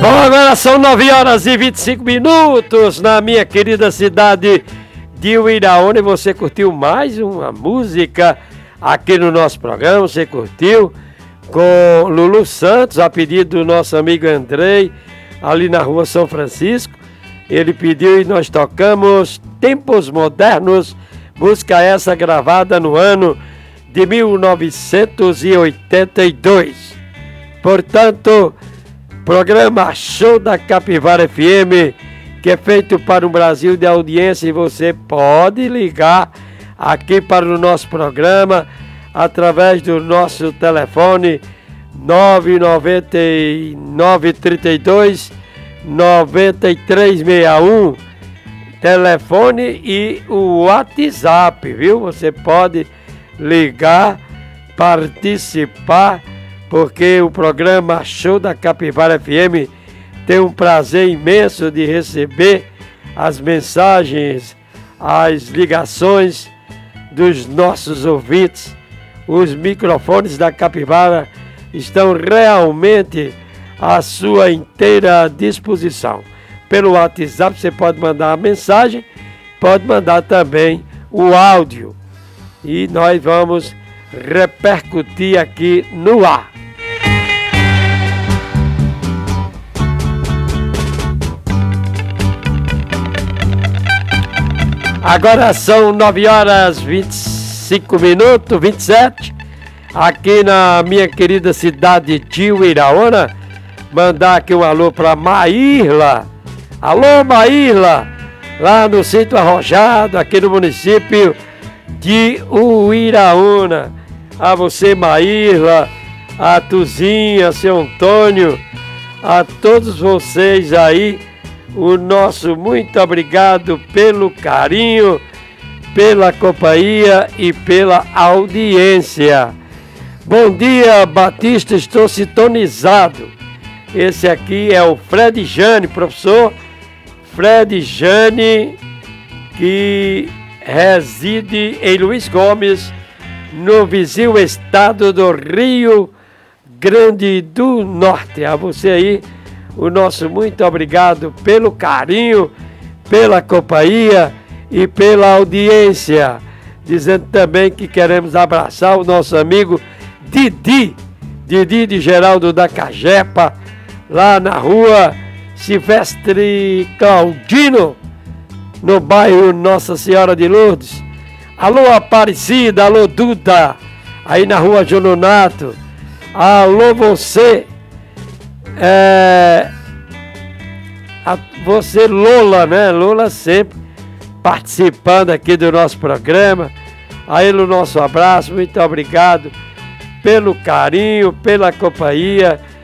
Bom, agora são 9 horas e 25 minutos na minha querida cidade de Uiraúna. E você curtiu mais uma música aqui no nosso programa. Você curtiu com Lulu Santos, a pedido do nosso amigo Andrei, ali na rua São Francisco. Ele pediu e nós tocamos Tempos Modernos, música essa gravada no ano de 1982. Portanto, programa Show da Capivara FM, que é feito para um Brasil de audiência, e você pode ligar aqui para o nosso programa através do nosso telefone 99932 9361, telefone e o WhatsApp, viu? Você pode ligar, participar, porque o programa Show da Capivara FM tem um prazer imenso de receber as mensagens, as ligações dos nossos ouvintes. Os microfones da Capivara estão realmente à sua inteira disposição. Pelo WhatsApp você pode mandar a mensagem, pode mandar também o áudio, e nós vamos repercutir aqui no ar. Agora são 9 horas 25 minutos, 27, aqui na minha querida cidade de Uiraúna. Mandar aqui um alô para Maírla. Alô, Maírla, lá no Sítio Arrojado, aqui no município de Uiraúna. A você, Maírla, a Tuzinha, seu Antônio, a todos vocês aí, o nosso muito obrigado pelo carinho, pela companhia e pela audiência. Bom dia, Batista, estou sintonizado. Esse aqui é o Fred Jane, professor Fred Jane, que reside em Luiz Gomes, no vizinho estado do Rio Grande do Norte. A você aí, o nosso muito obrigado pelo carinho, pela companhia e pela audiência. Dizendo também que queremos abraçar o nosso amigo Didi de Geraldo da Cajepa, lá na rua Silvestre Claudino, no bairro Nossa Senhora de Lourdes. Alô, Aparecida, alô, Duda, aí na rua Jononato. Alô, você, você, Lola, né? Lola sempre participando aqui do nosso programa. Aí o nosso abraço, muito obrigado pelo carinho, pela companhia